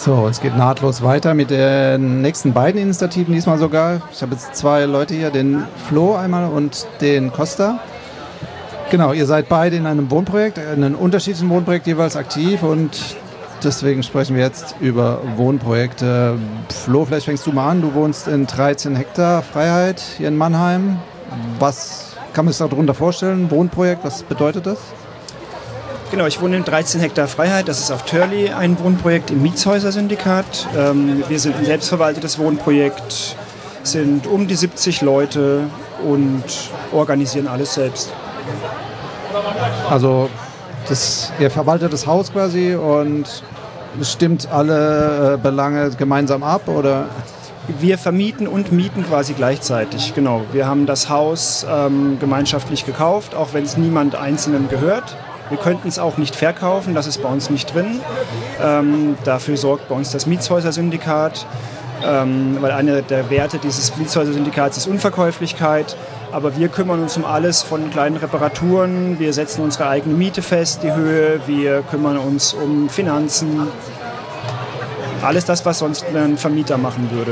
So, es geht nahtlos weiter mit den nächsten beiden Initiativen diesmal sogar. Ich habe jetzt zwei Leute hier, den Flo einmal und den Costa. Genau, ihr seid beide in einem Wohnprojekt, in einem unterschiedlichen Wohnprojekt jeweils aktiv und deswegen sprechen wir jetzt über Wohnprojekte. Flo, vielleicht fängst du mal an. Du wohnst in 13 Hektar Freiheit hier in Mannheim. Was kann man sich darunter vorstellen? Wohnprojekt, was bedeutet das? Genau, ich wohne in 13 Hektar Freiheit. Das ist auf Törli ein Wohnprojekt im Mietshäuser-Syndikat. Wir sind ein selbstverwaltetes Wohnprojekt, sind um die 70 Leute und organisieren alles selbst. Also ihr verwaltet das Haus quasi und stimmt alle Belange gemeinsam ab, oder? Wir vermieten und mieten quasi gleichzeitig, genau. Wir haben das Haus gemeinschaftlich gekauft, auch wenn es niemand Einzelnen gehört. Wir könnten es auch nicht verkaufen, das ist bei uns nicht drin. Dafür sorgt bei uns das Mietshäuser-Syndikat, weil einer der Werte dieses Mietshäuser-Syndikats ist Unverkäuflichkeit. Aber wir kümmern uns um alles von kleinen Reparaturen, wir setzen unsere eigene Miete fest, die Höhe, wir kümmern uns um Finanzen. Alles das, was sonst ein Vermieter machen würde.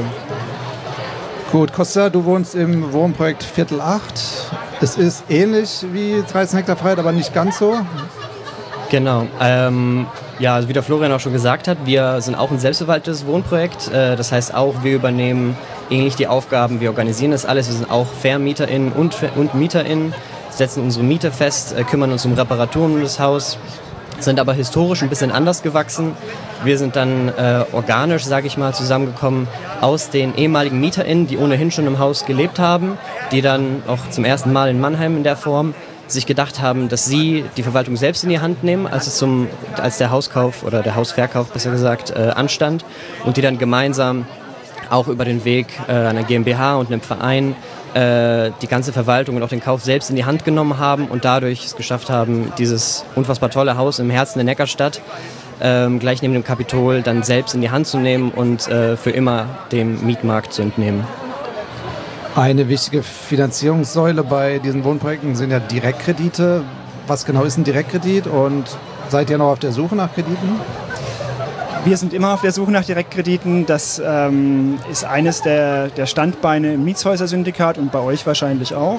Gut, Costa, du wohnst im Wohnprojekt Viertel 8. Es ist ähnlich wie 13 Hektar Freiheit, aber nicht ganz so. Genau. Also wie der Florian auch schon gesagt hat, wir sind auch ein selbstverwaltetes Wohnprojekt. Das heißt auch, wir übernehmen ähnlich die Aufgaben, wir organisieren das alles. Wir sind auch VermieterInnen und MieterInnen, setzen unsere Miete fest, kümmern uns um Reparaturen um das Haus, sind aber historisch ein bisschen anders gewachsen. Wir sind dann organisch, sage ich mal, zusammengekommen aus den ehemaligen MieterInnen, die ohnehin schon im Haus gelebt haben, die dann auch zum ersten Mal in Mannheim in der Form sich gedacht haben, dass sie die Verwaltung selbst in die Hand nehmen, als der Hauskauf oder der Hausverkauf besser gesagt anstand, und die dann gemeinsam auch über den Weg einer GmbH und einem Verein die ganze Verwaltung und auch den Kauf selbst in die Hand genommen haben und dadurch es geschafft haben, dieses unfassbar tolle Haus im Herzen der Neckarstadt gleich neben dem Kapitol dann selbst in die Hand zu nehmen und für immer dem Mietmarkt zu entnehmen. Eine wichtige Finanzierungssäule bei diesen Wohnprojekten sind ja Direktkredite. Was genau ist ein Direktkredit und seid ihr noch auf der Suche nach Krediten? Wir sind immer auf der Suche nach Direktkrediten. Das ist eines der Standbeine im Mietshäuser-Syndikat und bei euch wahrscheinlich auch.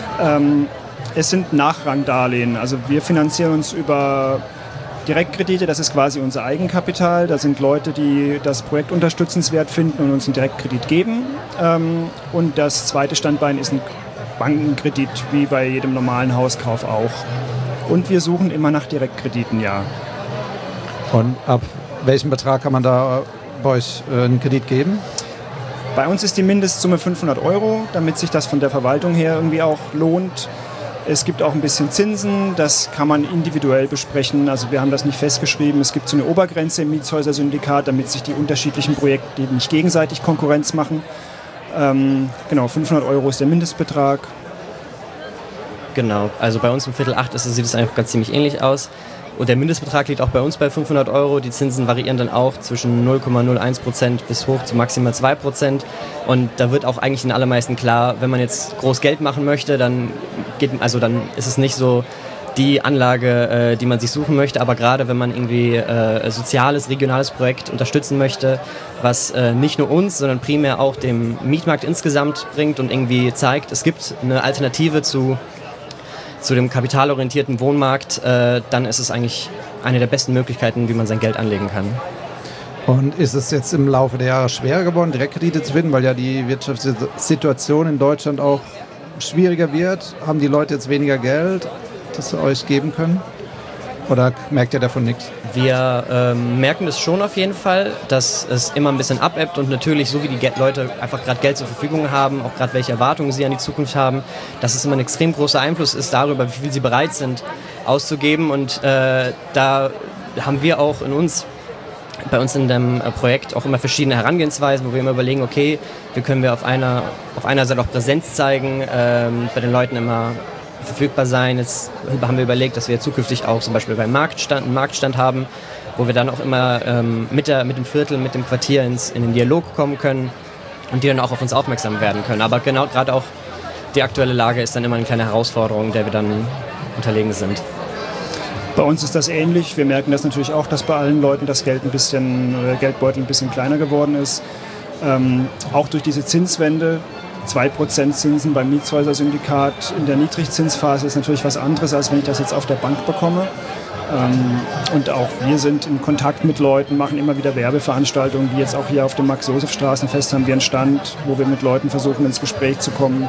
Es sind Nachrangdarlehen. Also wir finanzieren uns über Direktkredite, das ist quasi unser Eigenkapital. Da sind Leute, die das Projekt unterstützenswert finden und uns einen Direktkredit geben. Und das zweite Standbein ist ein Bankenkredit, wie bei jedem normalen Hauskauf auch. Und wir suchen immer nach Direktkrediten, ja. Und ab welchem Betrag kann man da bei euch einen Kredit geben? Bei uns ist die Mindestsumme 500 €, damit sich das von der Verwaltung her irgendwie auch lohnt. Es gibt auch ein bisschen Zinsen, das kann man individuell besprechen. Also wir haben das nicht festgeschrieben. Es gibt so eine Obergrenze im Mietshäuser-Syndikat, damit sich die unterschiedlichen Projekte nicht gegenseitig Konkurrenz machen. 500 € ist der Mindestbetrag. Genau, also bei uns im Viertel 8 sieht es einfach ganz ziemlich ähnlich aus. Und der Mindestbetrag liegt auch bei uns bei 500 €. Die Zinsen variieren dann auch zwischen 0,01% bis hoch zu maximal 2%. Und da wird auch eigentlich den allermeisten klar, wenn man jetzt groß Geld machen möchte, dann ist es nicht so die Anlage, die man sich suchen möchte. Aber gerade wenn man irgendwie soziales, regionales Projekt unterstützen möchte, was nicht nur uns, sondern primär auch dem Mietmarkt insgesamt bringt und irgendwie zeigt, es gibt eine Alternative zu dem kapitalorientierten Wohnmarkt, dann ist es eigentlich eine der besten Möglichkeiten, wie man sein Geld anlegen kann. Und ist es jetzt im Laufe der Jahre schwerer geworden, Direktkredite zu finden, weil ja die Wirtschaftssituation in Deutschland auch schwieriger wird? Haben die Leute jetzt weniger Geld, das sie euch geben können? Oder merkt ihr davon nichts? Wir merken es schon auf jeden Fall, dass es immer ein bisschen abebbt und natürlich, so wie die Leute einfach gerade Geld zur Verfügung haben, auch gerade welche Erwartungen sie an die Zukunft haben, dass es immer ein extrem großer Einfluss ist darüber, wie viel sie bereit sind auszugeben. Und da haben wir auch bei uns in dem Projekt auch immer verschiedene Herangehensweisen, wo wir immer überlegen, okay, wie können wir auf einer Seite auch Präsenz zeigen, bei den Leuten immer verfügbar sein. Jetzt haben wir überlegt, dass wir zukünftig auch zum Beispiel einen Marktstand haben, wo wir dann auch immer mit dem Viertel, mit dem Quartier in den Dialog kommen können und die dann auch auf uns aufmerksam werden können. Aber genau gerade auch die aktuelle Lage ist dann immer eine kleine Herausforderung, der wir dann unterlegen sind. Bei uns ist das ähnlich. Wir merken das natürlich auch, dass bei allen Leuten das Geldbeutel ein bisschen kleiner geworden ist. Auch durch diese Zinswende, 2% Zinsen beim Mietshäuser-Syndikat in der Niedrigzinsphase ist natürlich was anderes, als wenn ich das jetzt auf der Bank bekomme. Und auch wir sind in Kontakt mit Leuten, machen immer wieder Werbeveranstaltungen, wie jetzt auch hier auf dem Max-Josef-Straßenfest haben wir einen Stand, wo wir mit Leuten versuchen, ins Gespräch zu kommen.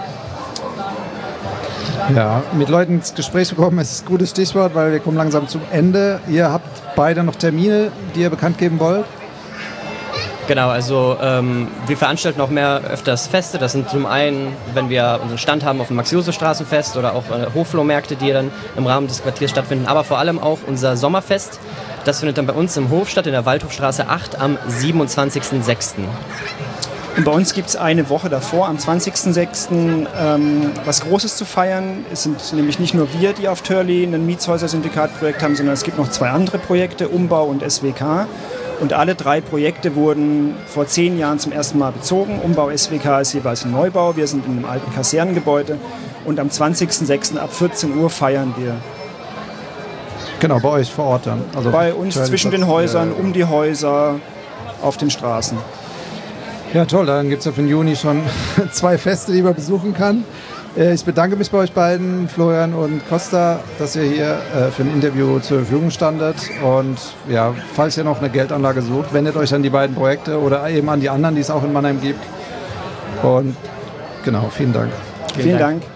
Ja, mit Leuten ins Gespräch zu kommen ist ein gutes Stichwort, weil wir kommen langsam zum Ende. Ihr habt beide noch Termine, die ihr bekannt geben wollt? Genau, also wir veranstalten auch öfters Feste. Das sind zum einen, wenn wir unseren Stand haben auf dem Max-Josef-Straßenfest oder auch Hofflohmärkte, die dann im Rahmen des Quartiers stattfinden, aber vor allem auch unser Sommerfest. Das findet dann bei uns im Hof statt, in der Waldhofstraße 8 am 27.06. Und bei uns gibt es eine Woche davor, am 20.06. Was Großes zu feiern. Es sind nämlich nicht nur wir, die auf Törli ein Mietshäuser-Syndikat-Projekt haben, sondern es gibt noch 2 andere Projekte, Umbau und SWK. Und alle 3 Projekte wurden vor 10 Jahren zum ersten Mal bezogen. Umbau SWK ist jeweils ein Neubau. Wir sind in einem alten Kasernengebäude. Und am 20.06. ab 14 Uhr feiern wir. Genau, bei euch vor Ort dann. Also bei uns zwischen den Häusern, um die Häuser, auf den Straßen. Ja, toll. Dann gibt es ja für den Juni schon 2 Feste, die man besuchen kann. Ich bedanke mich bei euch beiden, Florian und Costa, dass ihr hier für ein Interview zur Verfügung standet. Und ja, falls ihr noch eine Geldanlage sucht, wendet euch an die beiden Projekte oder eben an die anderen, die es auch in Mannheim gibt. Und genau, vielen Dank. Vielen Dank.